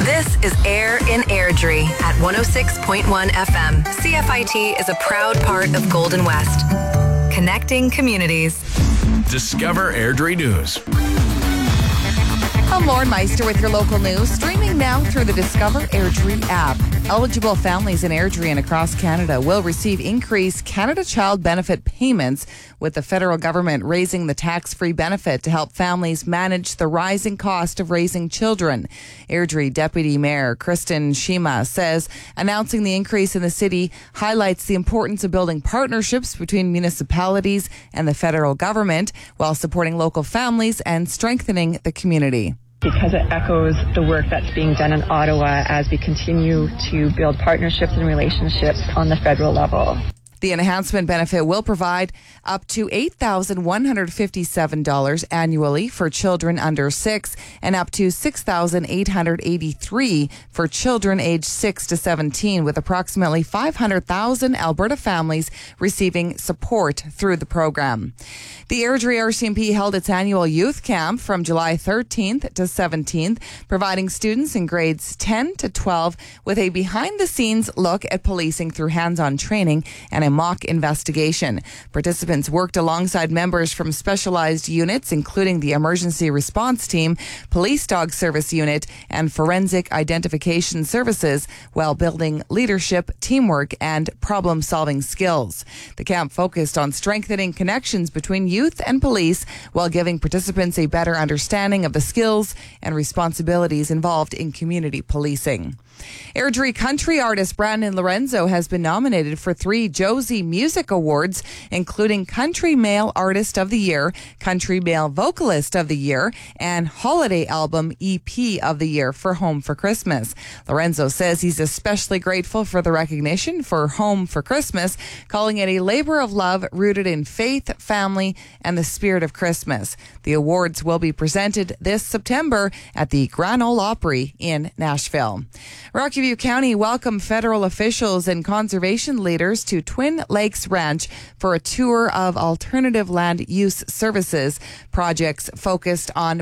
This is Air in Airdrie at 106.1 FM. CFIT is a proud part of Golden West. Connecting communities. Discover Airdrie News. I'm Lauren Meister with your local news, streaming now through the Discover Airdrie app. Eligible families in Airdrie and across Canada will receive increased Canada Child Benefit payments, with the federal government raising the tax-free benefit to help families manage the rising cost of raising children. Airdrie Deputy Mayor Kristen Shima says announcing the increase in the city highlights the importance of building partnerships between municipalities and the federal government while supporting local families and strengthening the community. Because it echoes the work that's being done in Ottawa as we continue to build partnerships and relationships on the federal level. The enhancement benefit will provide up to $8,157 annually for children under 6 and up to $6,883 for children aged 6 to 17, with approximately 500,000 Alberta families receiving support through the program. The Airdrie RCMP held its annual youth camp from July 13th to 17th, providing students in grades 10 to 12 with a behind-the-scenes look at policing through hands-on training and a mock investigation. Participants worked alongside members from specialized units, including the Emergency Response Team, Police Dog Service Unit, and Forensic Identification Services, while building leadership, teamwork, and problem-solving skills. The camp focused on strengthening connections between youth and police while giving participants a better understanding of the skills and responsibilities involved in community policing. Airdrie country artist Brandon Lorenzo has been nominated for 3 Josie Music Awards, including Country Male Artist of the Year, Country Male Vocalist of the Year, and Holiday Album EP of the Year for Home for Christmas. Lorenzo says he's especially grateful for the recognition for Home for Christmas, calling it a labor of love rooted in faith, family, and the spirit of Christmas. The awards will be presented this September at the Grand Ole Opry in Nashville. Rocky County welcomed federal officials and conservation leaders to Twin Lakes Ranch for a tour of alternative land use services projects focused on